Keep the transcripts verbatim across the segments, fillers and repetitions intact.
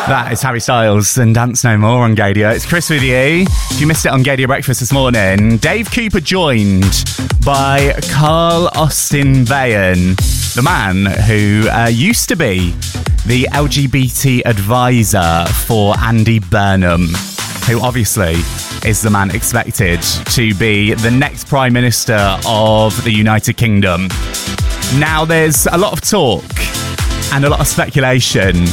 That is Harry Styles and Dance No More on Gaydio. It's Chris with you. If you missed it on Gaydio Breakfast this morning, Dave Cooper joined by Carl Austin Bayen, the man who uh, used to be the L G B T advisor for Andy Burnham, who obviously is the man expected to be the next Prime Minister of the United Kingdom. Now, there's a lot of talk and a lot of speculation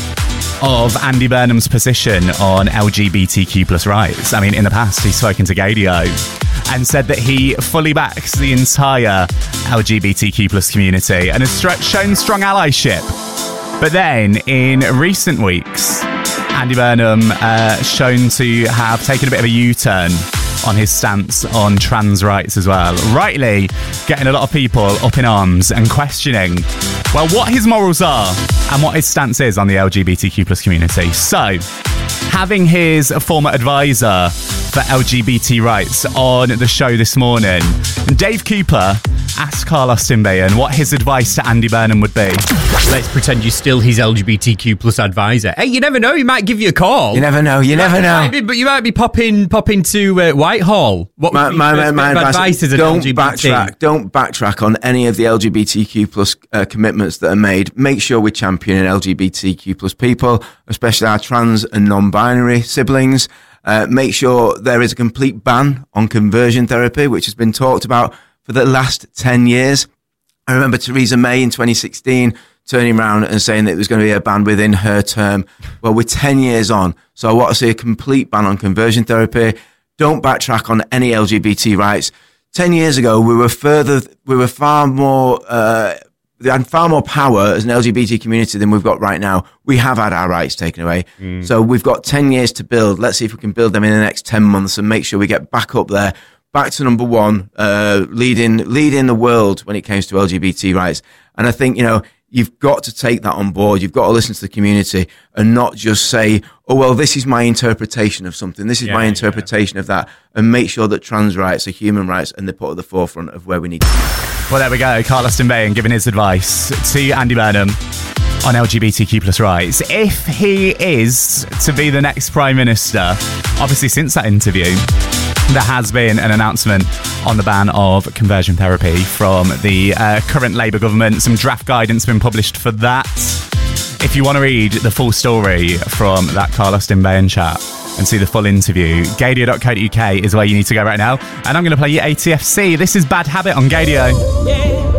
of Andy Burnham's position on L G B T Q plus rights. I mean, in the past, he's spoken to Gaydio and said that he fully backs the entire L G B T Q plus community and has str- shown strong allyship. But then, in recent weeks, Andy Burnham uh, shown to have taken a bit of a U-turn on his stance on trans rights as well. Rightly getting a lot of people up in arms and questioning, well, what his morals are and what his stance is on the L G B T Q plus community. So, having his former advisor for L G B T rights on the show this morning, Dave Cooper asked Carl Austin Bayen what his advice to Andy Burnham would be. Let's pretend you're still his L G B T Q plus advisor. Hey, you never know, he might give you a call. You never know, you never know. Be, but you might be popping popping to uh, Whitehall. What my, would be my, your my, my advice as an don't L G B T? Backtrack, don't backtrack on any of the L G B T Q plus uh, commitments that are made. Make sure we're championing L G B T Q plus people, especially our trans and non-binary siblings. Uh, make sure there is a complete ban on conversion therapy, which has been talked about for the last ten years. I remember Theresa May in twenty sixteen turning around and saying that there was going to be a ban within her term. Well, we're ten years on, so I want to see a complete ban on conversion therapy. Don't backtrack on any L G B T rights. Ten years ago, we were further, we were far more, uh, we had far more power as an L G B T community than we've got right now. We have had our rights taken away. Mm. So we've got ten years to build. Let's see if we can build them in the next ten months and make sure we get back up there. Back to number one, uh, leading, leading the world when it comes to L G B T rights. And I think, you know, you've got to take that on board. You've got to listen to the community and not just say, oh, well, this is my interpretation of something. This is yeah, my interpretation yeah. of that. And make sure that trans rights are human rights and they're put at the forefront of where we need to be. Well, there we go. Carl Austin Bayen giving his advice to Andy Burnham on L G B T Q plus rights. If he is to be the next Prime Minister, obviously since that interview, there has been an announcement on the ban of conversion therapy from the uh, current Labour government. Some draft guidance has been published for that. If you want to read the full story from that Carl Austin Bayen chat and see the full interview, gaydio dot co dot uk is where you need to go right now. And I'm going to play you A T F C. This is Bad Habit on Gaydio. Yeah.